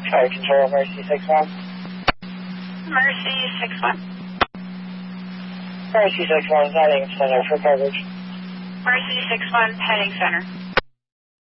Fire Control, Mercy 6-1. Mercy 6-1. Mercy 6-1, heading center for coverage. Mercy 6-1, heading center.